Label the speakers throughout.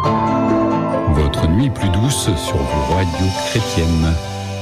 Speaker 1: Votre nuit plus douce sur vos radios chrétiennes.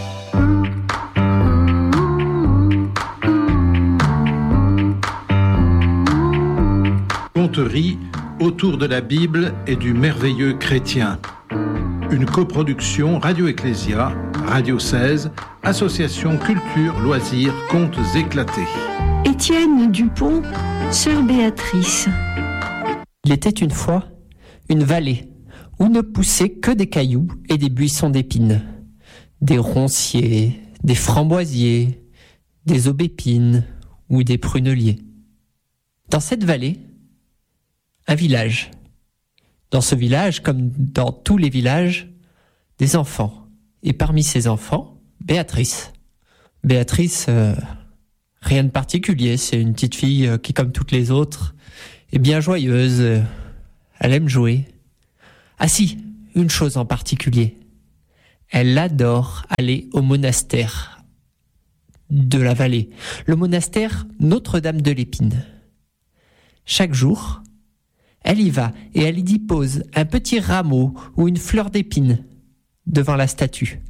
Speaker 2: Conterie autour de la Bible et du merveilleux chrétien. Une coproduction Radio Ecclésia, Radio 16, Association Culture, Loisirs, Contes éclatés.
Speaker 3: Étienne Dupont, sœur Béatrice.
Speaker 4: Il était une fois une vallée où ne poussaient que des cailloux et des buissons d'épines, des ronciers, des framboisiers, des aubépines ou des pruneliers. Dans cette vallée, un village. Dans ce village, comme dans tous les villages, des enfants. Et parmi ces enfants, Béatrice. Béatrice, rien de particulier, c'est une petite fille qui, comme toutes les autres, est bien joyeuse, elle aime jouer. Ah si, une chose en particulier, elle adore aller au monastère de la vallée, le monastère Notre-Dame de l'Épine. Chaque jour, elle y va et elle y dépose un petit rameau ou une fleur d'épine devant la statue.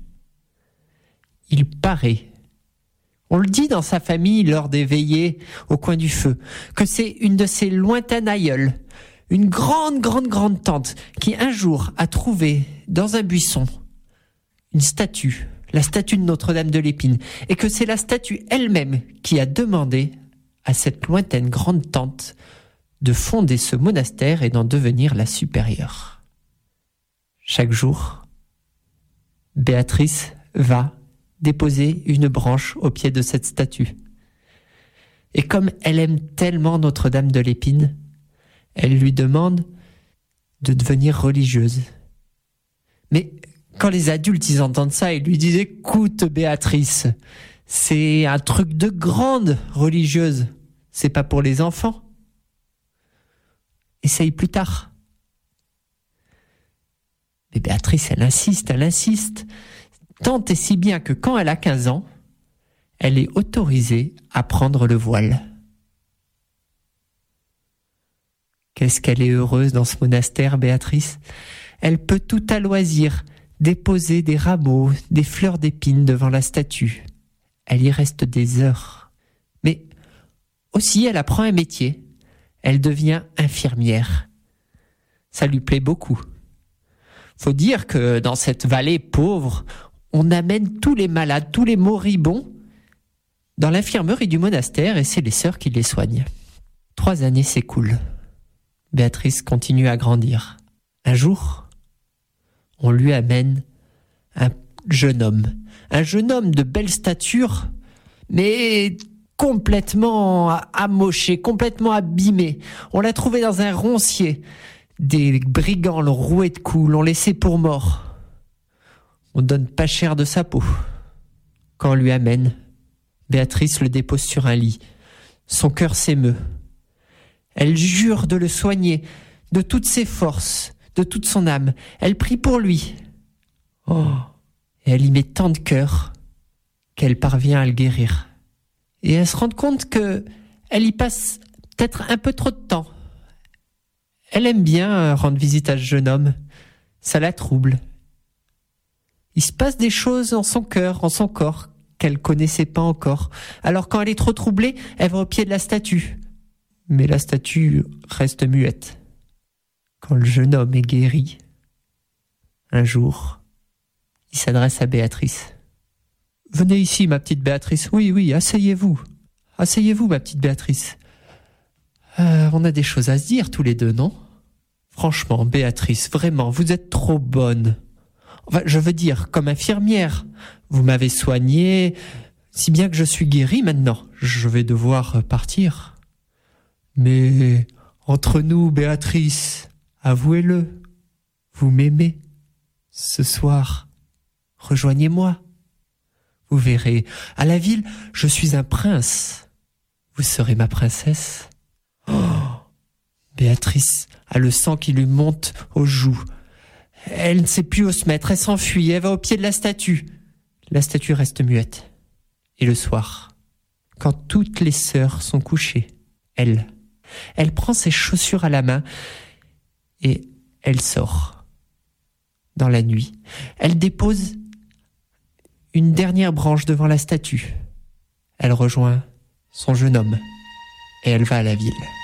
Speaker 4: Il paraît, on le dit dans sa famille lors des veillées au coin du feu, que c'est une de ses lointaines aïeules, une grande tante qui un jour a trouvé dans un buisson une statue, la statue de Notre-Dame de l'Épine, et que c'est la statue elle-même qui a demandé à cette lointaine grande tante de fonder ce monastère et d'en devenir la supérieure. Chaque jour, Béatrice va déposer une branche au pied de cette statue. Et comme elle aime tellement Notre-Dame de l'Épine, elle lui demande de devenir religieuse. Mais quand les adultes ils entendent ça, ils lui disent « Écoute Béatrice, c'est un truc de grande religieuse, c'est pas pour les enfants. Essaye plus tard. » Mais Béatrice, elle insiste, tant et si bien que quand elle a 15 ans, elle est autorisée à prendre le voile. Qu'est-ce qu'elle est heureuse dans ce monastère, Béatrice. Elle peut tout à loisir déposer des rameaux, des fleurs d'épines devant la statue. Elle y reste des heures. Mais aussi, elle apprend un métier. Elle devient infirmière. Ça lui plaît beaucoup. Faut dire que dans cette vallée pauvre, on amène tous les malades, tous les moribonds dans l'infirmerie du monastère et c'est les sœurs qui les soignent. 3 années s'écoulent. Béatrice continue à grandir. Un jour, on lui amène un jeune homme de belle stature, mais complètement amoché, complètement abîmé. On l'a trouvé dans un roncier. Des brigands l'ont roué de coups, l'ont laissé pour mort. On donne pas cher de sa peau. Quand on lui amène, Béatrice le dépose sur un lit. Son cœur s'émeut. Elle jure de le soigner de toutes ses forces, de toute son âme. Elle prie pour lui. Oh, et elle y met tant de cœur qu'elle parvient à le guérir. Et elle se rend compte que elle y passe peut-être un peu trop de temps. Elle aime bien rendre visite à ce jeune homme. Ça la trouble. Il se passe des choses en son cœur, en son corps, qu'elle connaissait pas encore. Alors quand elle est trop troublée, elle va au pied de la statue. Mais la statue reste muette. Quand le jeune homme est guéri, un jour, il s'adresse à Béatrice. « Venez ici, ma petite Béatrice. Oui, asseyez-vous. Asseyez-vous, ma petite Béatrice. On a des choses à se dire tous les deux, non ? Franchement, Béatrice, vraiment, vous êtes trop bonne. Enfin, je veux dire, comme infirmière, vous m'avez soignée, si bien que je suis guérie maintenant. Je vais devoir partir. Mais entre nous, Béatrice, avouez-le, vous m'aimez. Ce soir, rejoignez-moi. Vous verrez, à la ville, je suis un prince. Vous serez ma princesse. » Oh, Béatrice a le sang qui lui monte aux joues. Elle ne sait plus où se mettre, elle s'enfuit, elle va au pied de la statue. La statue reste muette. Et le soir, quand toutes les sœurs sont couchées, elle prend ses chaussures à la main et elle sort. dans la nuit, elle dépose une dernière branche devant la statue. Elle rejoint son jeune homme et elle va à la ville.